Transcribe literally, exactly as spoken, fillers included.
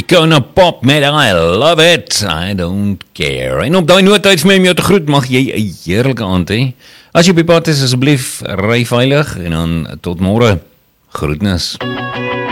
Icona Pop met I Love It, I Don't Care. En op daai noot uit vir my om jou te groet, mag jy 'n heerlike aand hê. As jy op die pad is, asseblief ry veilig en dan tot môre. Groetnis.